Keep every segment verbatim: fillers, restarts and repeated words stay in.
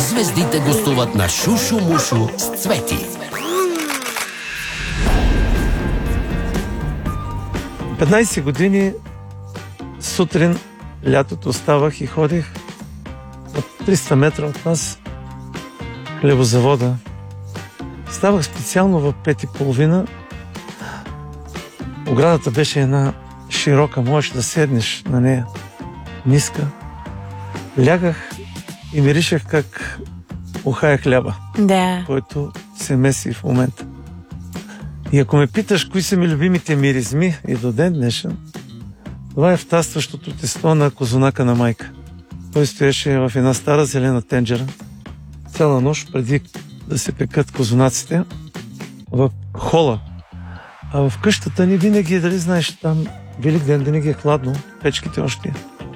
Звездите гостуват на Шушу Мушу с Цвети. петнайсет години сутрин, лятото, оставах и ходих на триста метра от нас хлебозавода. Ставах специално в пет и половина. Оградата беше една широка, можеш да седнеш на нея, ниска. Лягах и миришех как ухая хляба, да. който се меси в момента. И ако ме питаш кои са ми любимите миризми и до ден днешен, това е втастващото тесто на козунака на майка. Той стоеше в една стара зелена тенджера цяла нощ преди да се пекат козунаците в хола. А в къщата ни винаги, дали знаеш, там Великден винаги е хладно, печките още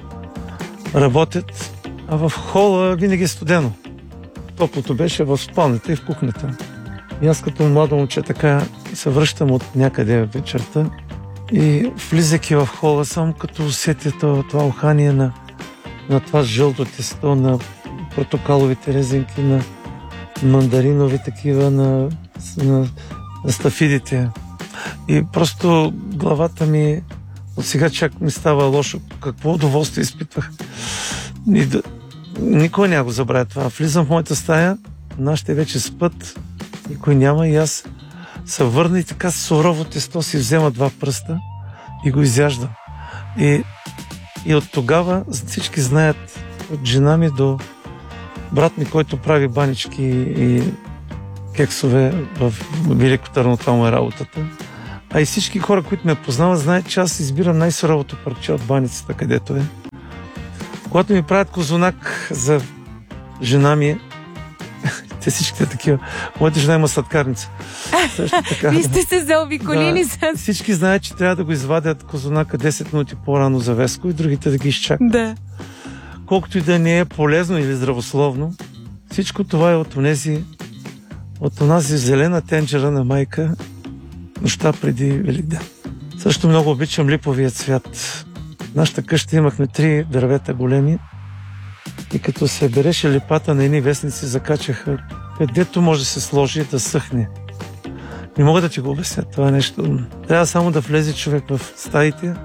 работят, а в хола винаги е студено. Топлото беше в спалнята и в кухнята. И аз като младо момче така се връщам от някъде вечерта и влизайки в хола, само като усетя това, това ухание на, на това жълто тесто, на портокаловите резинки, на мандаринови такива, на, на, на стафидите. И просто главата ми от сега чак ми става лошо. Какво удоволствие изпитвах. И да, никой няма го забравя това. Влизам в моята стая, нашите вече спът, никой няма и аз се върна и така сурово тесто си взема два пръста и го изяждам. И, и от тогава всички знаят, от жена ми до брат ми, който прави банички и кексове в Велико Търново, това му е работата. А и всички хора, които ме познават, знаят, че аз избирам най-суровото парче от баницата, където е. Когато ми правят козунак за жена ми, те всичките такива. Моята жена има сладкарница. Също така. Вие сте се заобиколили с... Да, всички знаят, че трябва да го извадят козунака десет минути по-рано за Веско и другите да ги изчакат. Да. Колкото и да не е полезно или здравословно, всичко това е от онези, от онази зелена тенджера на майка нощта преди Великден. Също много обичам липовия цвят. В нашата къща имахме три дървета големи и като се береше липата на едни вестници, закачаха където може да се сложи да съхне. Не мога да ти го обясня това нещо. Трябва само да влезе човек в стаите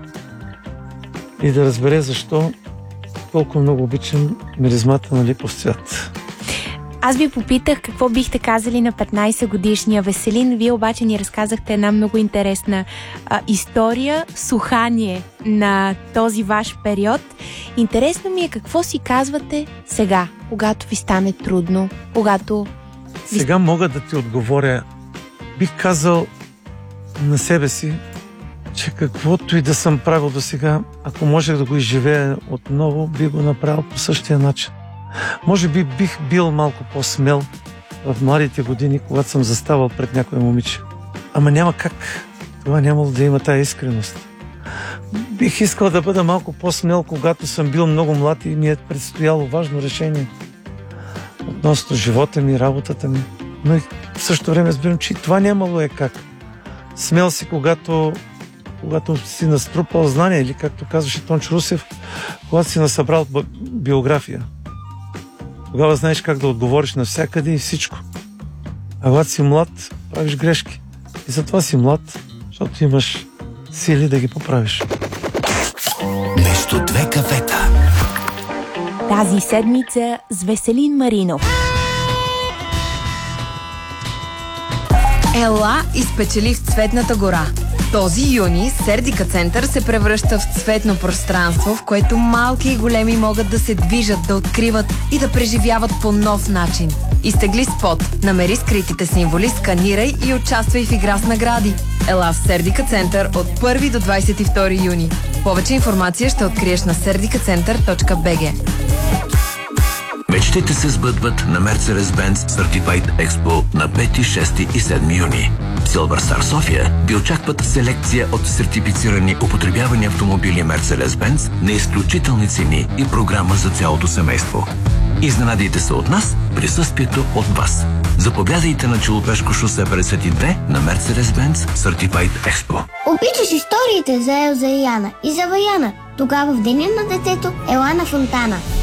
и да разбере защо колко много обичам миризмата на липов цвят. Аз ви попитах какво бихте казали на петнайсет годишния Веселин. Вие обаче ни разказахте една много интересна а, история, сухание на този ваш период. Интересно ми е какво си казвате сега, когато ви стане трудно, когато... Сега мога да ти отговоря. Бих казал на себе си, че каквото и да съм правил до сега, ако можех да го изживея отново, би го направил по същия начин. Може би бих бил малко по-смел в младите години, когато съм заставал пред някой момиче. Ама няма как. Това нямало да има тая искреност. Бих искал да бъда малко по-смел, когато съм бил много млад и ми е предстояло важно решение относно живота ми, работата ми. Но и в същото време разбирам, че и това нямало е как. Смел си, когато, когато си наструпал знания, или както казваше Тончо Русев, когато си насъбрал биография. Тогава знаеш как да отговориш навсякъде и всичко. А когато си млад, правиш грешки. И затова си млад, защото имаш сили да ги поправиш. Между две кафета. Тази седмица с Веселин Маринов. Ела и спечели в Цветната гора. Този юни Сердика център се превръща в цветно пространство, в което малки и големи могат да се движат, да откриват и да преживяват по нов начин. Изтегли спот, намери скритите символи, сканирай и участвай в игра с награди. Ела в Сердика център от първи до двайсет и втори юни. Повече информация ще откриеш на сердика център точка би джи. Мечтите се сбъдват на Mercedes-Benz Certified Expo на пети, шести и седми юни. В Silver Star София ви очакват селекция от сертифицирани употребявани автомобили Mercedes-Benz на изключителни цени и програма за цялото семейство. Изненадайте се от нас, присъствието от вас. Заповядайте на Челопешко шосе петдесет и две на Mercedes-Benz Certified Expo. Обичаш историите за Елза и Яна и за Ваяна. Тогава в деня на детето ела на Фонтана.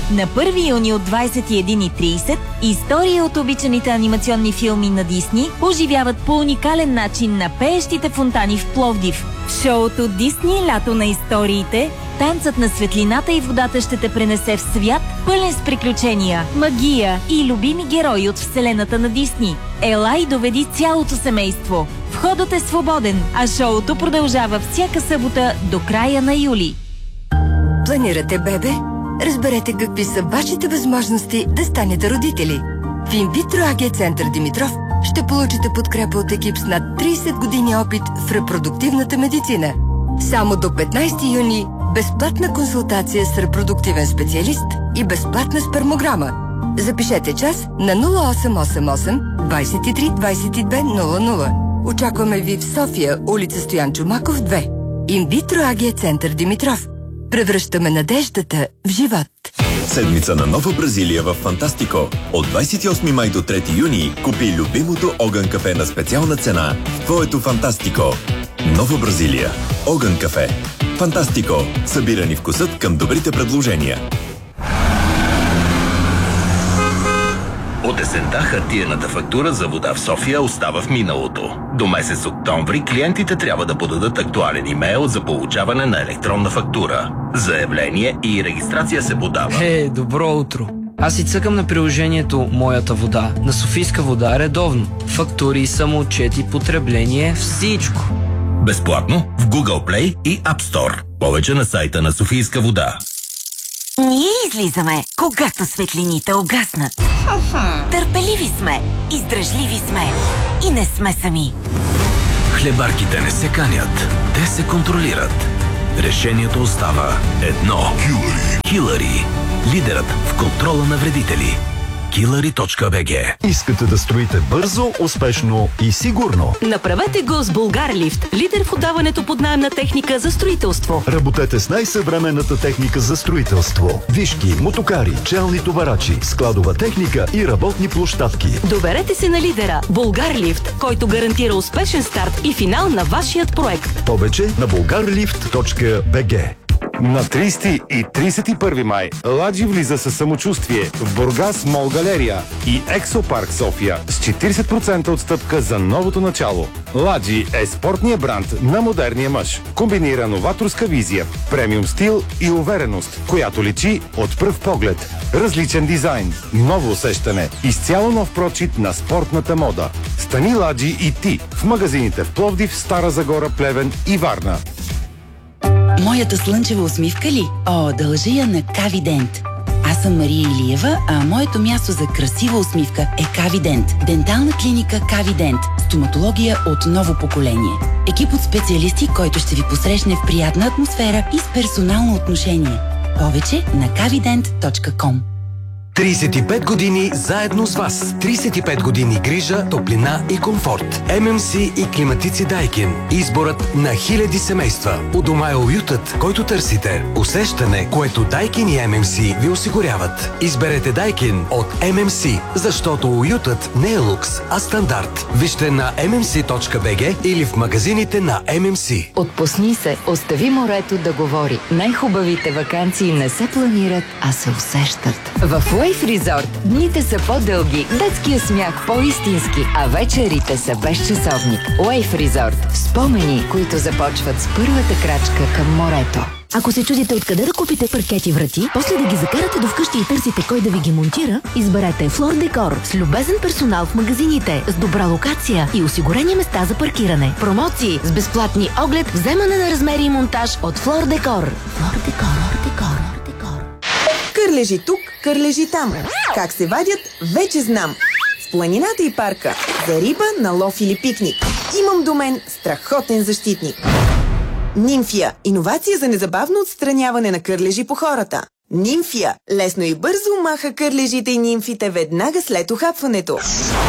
На първи юни от двадесет и една и тридесет истории от обичаните анимационни филми на Дисни оживяват по уникален начин на пеещите фонтани в Пловдив. В шоуто Дисни лято на историите танцът на светлината и водата ще те пренесе в свят, пълен с приключения, магия и любими герои от вселената на Дисни. Ела и доведи цялото семейство. Входът е свободен, а шоуто продължава всяка събота до края на юли. Планирате бебе? Разберете какви са вашите възможности да станете родители. В Инвитро АГ Център Димитров ще получите подкрепа от екип с над тридесет години опит в репродуктивната медицина. Само до петнадесети юни безплатна консултация с репродуктивен специалист и безплатна спермограма. Запишете час на нула осем осем осем двадесет и три двадесет и две нула нула. Очакваме ви в София, улица Стоян Чомаков две. Инвитро АГ Център Димитров. Превръщаме надеждата в живот. Седмица на Нова Бразилия в Фантастико. От двадесет и осми май до трети юни купи любимото Огън кафе на специална цена в твоето Фантастико. Нова Бразилия. Огън кафе. Фантастико. Събира ни вкусът към добрите предложения. От есента хартиената фактура за вода в София остава в миналото. До месец октомври клиентите трябва да подадат актуален имейл за получаване на електронна фактура. Заявление и регистрация се подава. Е, добро утро! Аз си цъкам на приложението Моята вода на Софийска вода редовно. Фактури, самоотчети, потребление, всичко. Безплатно в Google Play и App Store. Повече на сайта на Софийска вода. Ние излизаме, когато светлините угаснат. Търпеливи сме, издръжливи сме и не сме сами. Хлебарките не се канят, те се контролират. Решението остава едно. Килъри. Килъри. Лидерът в контрола на вредители. килъри точка би джи. Искате да строите бързо, успешно и сигурно? Направете го с Булгарлифт, лидер в отдаването под наем на техника за строителство. Работете с най-съвременната техника за строителство. Вишки, мотокари, челни товарачи, складова техника и работни площадки. Доверете се на лидера Булгарлифт, който гарантира успешен старт и финал на вашият проект. Повече на булгарлифт точка би джи. На тридесети и тридесет и първи май Ладжи влиза със самочувствие в Бургас Мол Галерия и Ексопарк София с четиридесет процента отстъпка за новото начало. Ладжи е спортният бранд на модерния мъж. Комбинира новаторска визия, премиум стил и увереност, която личи от пръв поглед. Различен дизайн, ново усещане, изцяло нов прочит на спортната мода. Стани Ладжи и ти в магазините в Пловдив, Стара Загора, Плевен и Варна. Моята слънчева усмивка ли? О, дължа я на Кавидент. Аз съм Мария Илиева, а моето място за красива усмивка е Кавидент. Дентална клиника Кавидент. Стоматология от ново поколение. Екип от специалисти, който ще ви посрещне в приятна атмосфера и с персонално отношение. Повече на кавидент точка ком. тридесет и пет години заедно с вас. тридесет и пет години грижа, топлина и комфорт. Ем Ем Си и климатици Дайкин. Изборът на хиляди семейства. У дома е уютът, който търсите. Усещане, което Дайкин и Ем Ем Си ви осигуряват. Изберете Дайкин от Ем Ем Си, защото уютът не е лукс, а стандарт. Вижте на ем ем си точка би джи или в магазините на Ем Ем Си. Отпусни се, остави морето да говори. Най-хубавите ваканции не се планират, а се усещат. В Уейф Резорт дните са по-дълги, детския смях по-истински, а вечерите са без часовник. Уейф Резорт. Спомени, които започват с първата крачка към морето. Ако се чудите откъде да купите паркети врати, после да ги закарате до вкъщи и търсите кой да ви ги монтира, изберете Флор Декор с любезен персонал в магазините, с добра локация и осигурени места за паркиране. Промоции с безплатни оглед, вземане на размери и монтаж от Флор Декор. Флор Декор, Декор, Декор. Кърлежи тук, кърлежи там. Как се вадят, вече знам. В планината и парка. За риба, на лов или пикник. Имам до мен страхотен защитник. Нимфия – иновация за незабавно отстраняване на кърлежи по хората. Нимфия – лесно и бързо маха кърлежите и нимфите веднага след ухапването.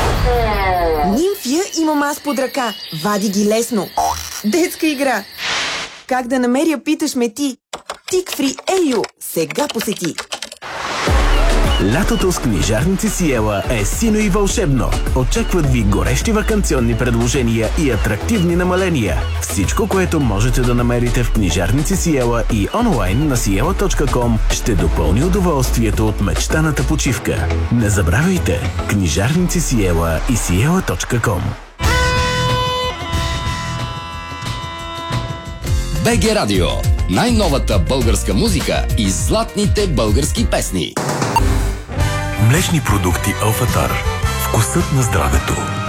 Нимфия имам аз под ръка. Вади ги лесно. Детска игра. Как да намеря, питаш ме ти. Тик Фри Ей Ю сега посети. Лятото с книжарници Сиела е сино и вълшебно. Очакват ви горещи ваканционни предложения и атрактивни намаления. Всичко, което можете да намерите в книжарници Сиела и онлайн на сиела точка ком, ще допълни удоволствието от мечтаната почивка. Не забравяйте! Книжарници Сиела и сиела точка ком. БГ Радио. Най-новата българска музика и златните български песни. Млечни продукти Алфатар. Вкусът на здравето.